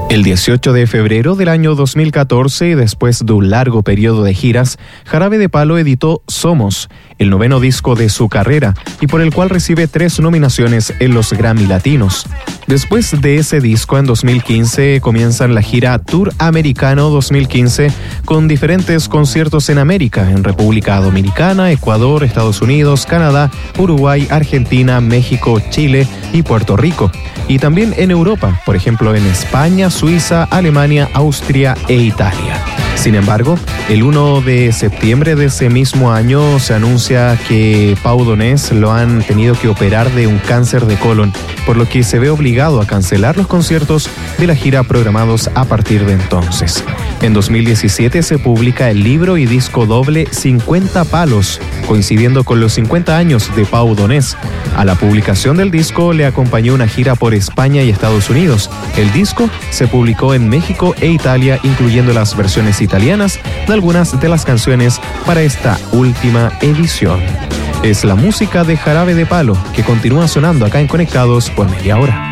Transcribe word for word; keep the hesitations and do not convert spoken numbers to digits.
El dieciocho de febrero del año dos mil catorce, después de un largo periodo de giras, Jarabe de Palo editó Somos, el noveno disco de su carrera, y por el cual recibe tres nominaciones en los Grammy Latinos. Después de ese disco, en dos mil quince, comienzan la gira Tour Americano dos mil quince, con diferentes conciertos en América, en República Dominicana, Ecuador, Estados Unidos, Canadá, Uruguay, Argentina, México, Chile y Puerto Rico. Y también en Europa, por ejemplo en España, Suiza, Alemania, Austria e Italia. Sin embargo, el primero de septiembre de ese mismo año se anuncia que Pau Donés lo han tenido que operar de un cáncer de colon, por lo que se ve obligado a cancelar los conciertos de la gira programados a partir de entonces. En dos mil diecisiete se publica el libro y disco doble cincuenta Palos, coincidiendo con los cincuenta años de Pau Donés. A la publicación del disco le acompañó una gira por España y Estados Unidos. El disco se publicó en México e Italia, incluyendo las versiones italianas de algunas de las canciones para esta última edición. Es la música de Jarabe de Palo, que continúa sonando acá en Conectados por media hora.